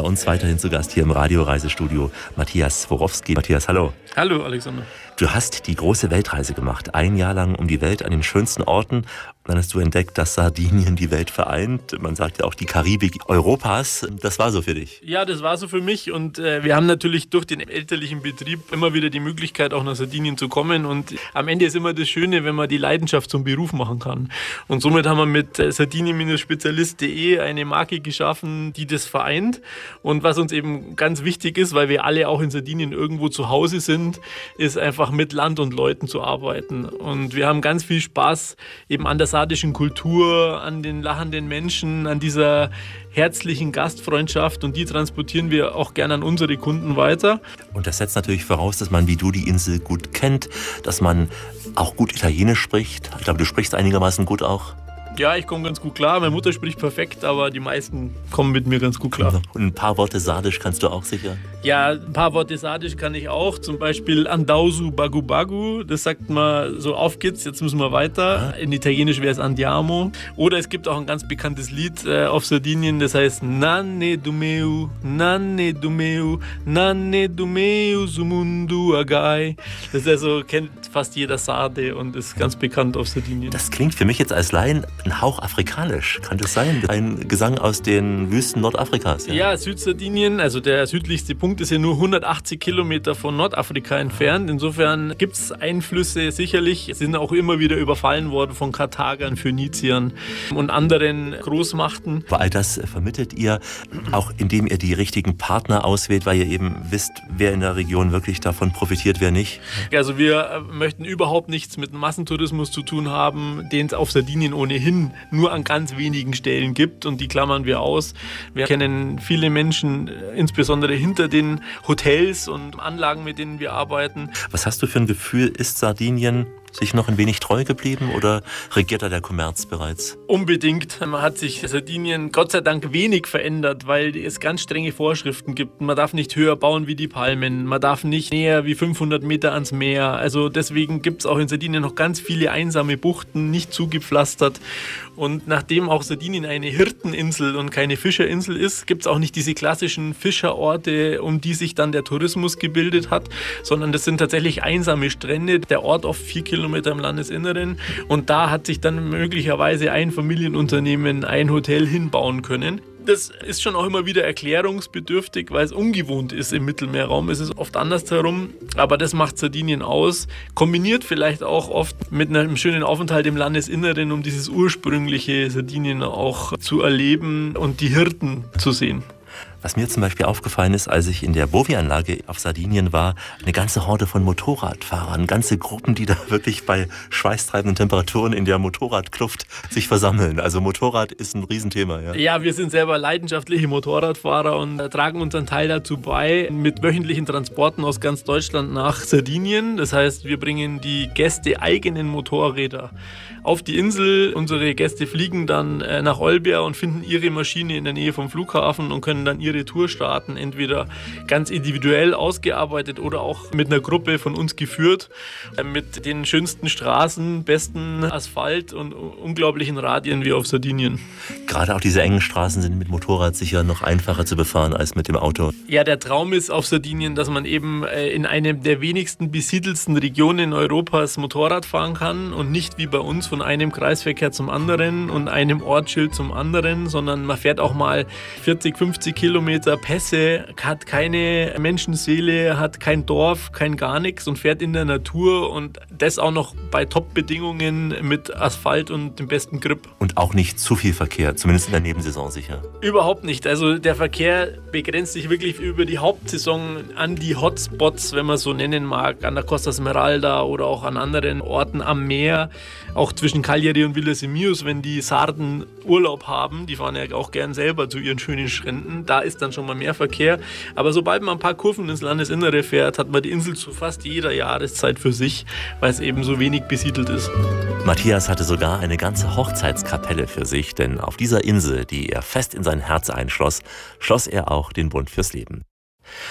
uns weiterhin zu Gast hier im Radioreisestudio Matthias Sworowski. Matthias, hallo. Hallo, Alexander. Du hast die große Weltreise gemacht, 1 Jahr lang um die Welt an den schönsten Orten. Und dann hast du entdeckt, dass Sardinien die Welt vereint. Man sagt ja auch die Karibik Europas. Das war so für dich? Ja, das war so für mich. Und wir haben natürlich durch den elterlichen Betrieb immer wieder die Möglichkeit, auch nach Sardinien zu kommen. Und am Ende ist immer das Schöne, wenn man die Leidenschaft zum Beruf machen kann. Und somit haben wir mit sardinien-spezialist.de eine Marke geschaffen, die das vereint. Und was uns eben ganz wichtig ist, weil wir alle auch in Sardinien irgendwo zu Hause sind, ist einfach mit Land und Leuten zu arbeiten. Und wir haben ganz viel Spaß eben an der sardischen Kultur, an den lachenden Menschen, an dieser herzlichen Gastfreundschaft, und die transportieren wir auch gerne an unsere Kunden weiter. Und das setzt natürlich voraus, dass man wie du die Insel gut kennt, dass man auch gut Italienisch spricht. Ich glaube, du sprichst einigermaßen gut auch. Ja, ich komme ganz gut klar. Meine Mutter spricht perfekt, aber die meisten kommen mit mir ganz gut klar. Und ein paar Worte Sardisch kannst du auch sicher? Ja, ein paar Worte Sardisch kann ich auch. Zum Beispiel Andausu Bagu Bagu. Das sagt man so, auf geht's, jetzt müssen wir weiter. In Italienisch wäre es Andiamo. Oder es gibt auch ein ganz bekanntes Lied auf Sardinien, das heißt Nanne du meu, Nanne du meu, Nanne du meu, Sumundu Agai. Das ist also, kennt fast jeder Sarde und ist ganz bekannt auf Sardinien. Das klingt für mich jetzt als Laien ein Hauch afrikanisch. Kann das sein? Ein Gesang aus den Wüsten Nordafrikas? Ja, Südsardinien, also der südlichste Punkt, ist ja nur 180 Kilometer von Nordafrika entfernt. Insofern gibt es Einflüsse sicherlich. Es sind auch immer wieder überfallen worden von Karthagern, Phöniziern und anderen Großmachten. All das vermittelt ihr, auch indem ihr die richtigen Partner auswählt, weil ihr eben wisst, wer in der Region wirklich davon profitiert, wer nicht. Also wir möchten überhaupt nichts mit Massentourismus zu tun haben, den es auf Sardinien ohnehin nur an ganz wenigen Stellen gibt, und die klammern wir aus. Wir kennen viele Menschen, insbesondere hinter den Hotels und Anlagen, mit denen wir arbeiten. Was hast du für ein Gefühl, ist Sardinien sich noch ein wenig treu geblieben oder regiert da der Kommerz bereits? Unbedingt. Man hat sich Sardinien Gott sei Dank wenig verändert, weil es ganz strenge Vorschriften gibt. Man darf nicht höher bauen wie die Palmen, man darf nicht näher wie 500 Meter ans Meer. Also deswegen gibt es auch in Sardinien noch ganz viele einsame Buchten, nicht zugepflastert. Und nachdem auch Sardinien eine Hirteninsel und keine Fischerinsel ist, gibt es auch nicht diese klassischen Fischerorte, um die sich dann der Tourismus gebildet hat, sondern das sind tatsächlich einsame Strände. Der Ort auf 4 Kilometer im Landesinneren, und da hat sich dann möglicherweise ein Familienunternehmen ein Hotel hinbauen können. Das ist schon auch immer wieder erklärungsbedürftig, weil es ungewohnt ist im Mittelmeerraum. Es ist oft andersherum, aber das macht Sardinien aus. Kombiniert vielleicht auch oft mit einem schönen Aufenthalt im Landesinneren, um dieses ursprüngliche Sardinien auch zu erleben und die Hirten zu sehen. Was mir zum Beispiel aufgefallen ist, als ich in der Bovi-Anlage auf Sardinien war, eine ganze Horde von Motorradfahrern, ganze Gruppen, die da wirklich bei schweißtreibenden Temperaturen in der Motorradkluft sich versammeln. Also Motorrad ist ein Riesenthema. Ja, wir sind selber leidenschaftliche Motorradfahrer und tragen unseren Teil dazu bei mit wöchentlichen Transporten aus ganz Deutschland nach Sardinien. Das heißt, wir bringen die Gäste eigenen Motorräder auf die Insel. Unsere Gäste fliegen dann nach Olbia und finden ihre Maschine in der Nähe vom Flughafen und können dann ihre Tour starten, entweder ganz individuell ausgearbeitet oder auch mit einer Gruppe von uns geführt, mit den schönsten Straßen, besten Asphalt und unglaublichen Radien wie auf Sardinien. Gerade auch diese engen Straßen sind mit Motorrad sicher noch einfacher zu befahren als mit dem Auto. Ja, der Traum ist auf Sardinien, dass man eben in einer der wenigsten besiedelsten Regionen Europas Motorrad fahren kann und nicht wie bei uns von einem Kreisverkehr zum anderen und einem Ortsschild zum anderen, sondern man fährt auch mal 40, 50 Kilometer Pässe, hat keine Menschenseele, hat kein Dorf, kein gar nichts und fährt in der Natur, und das auch noch bei Top-Bedingungen mit Asphalt und dem besten Grip. Und auch nicht zu viel Verkehr, zumindest in der Nebensaison sicher. Überhaupt nicht. Also der Verkehr begrenzt sich wirklich über die Hauptsaison an die Hotspots, wenn man so nennen mag, an der Costa Smeralda oder auch an anderen Orten am Meer, auch zwischen Cagliari und Villasimius, wenn die Sarden Urlaub haben, die fahren ja auch gern selber zu ihren schönen Stränden, da ist dann schon mal mehr Verkehr. Aber sobald man ein paar Kurven ins Landesinnere fährt, hat man die Insel zu fast jeder Jahreszeit für sich, weil es eben so wenig besiedelt ist. Matthias hatte sogar eine ganze Hochzeitskapelle für sich, denn auf dieser Insel, die er fest in sein Herz einschloss, schloss er auch den Bund fürs Leben.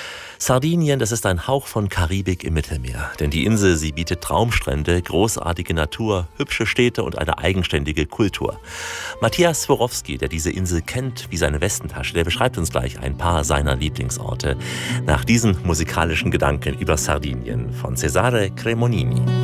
Sardinien, das ist ein Hauch von Karibik im Mittelmeer. Denn die Insel, sie bietet Traumstrände, großartige Natur, hübsche Städte und eine eigenständige Kultur. Matthias Swarovski, der diese Insel kennt wie seine Westentasche, der beschreibt uns gleich ein paar seiner Lieblingsorte nach diesem musikalischen Gedanken über Sardinien von Cesare Cremonini.